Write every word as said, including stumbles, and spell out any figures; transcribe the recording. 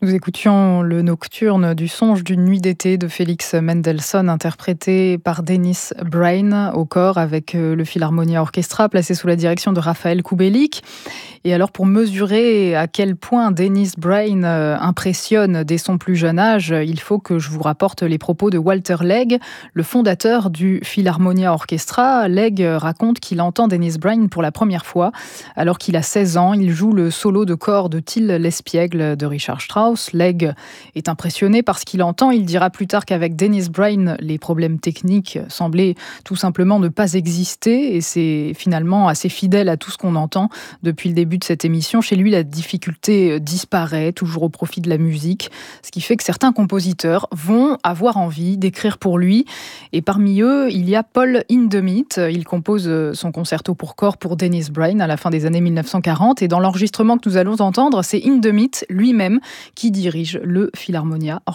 Nous écoutions le nocturne du songe d'une nuit d'été de Félix Mendelssohn, interprété par Dennis Brain au corps avec le Philharmonia Orchestra, placé sous la direction de Raphaël Kubelik. Et alors, pour mesurer à quel point Dennis Brain impressionne dès son plus jeune âge, il faut que je vous rapporte les propos de Walter Legge, le fondateur du Philharmonia Orchestra. Legge raconte qu'il entend Dennis Brain pour la première fois. Alors qu'il a seize ans, il joue le solo de corps de Till l'Espiègle de Richard Strauss. Legge est impressionné par ce qu'il entend. Il dira plus tard qu'avec Dennis Brain, les problèmes techniques semblaient tout simplement ne pas exister. Et c'est finalement assez fidèle à tout ce qu'on entend depuis le début de cette émission. Chez lui, la difficulté disparaît, toujours au profit de la musique. Ce qui fait que certains compositeurs vont avoir envie d'écrire pour lui. Et parmi eux, il y a Paul Hindemith. Il compose son concerto pour corps pour Dennis Brain à la fin des années mille neuf cent quarante. Et dans l'enregistrement que nous allons entendre, c'est Hindemith lui-même qui dirige le Philharmonia Orchestra.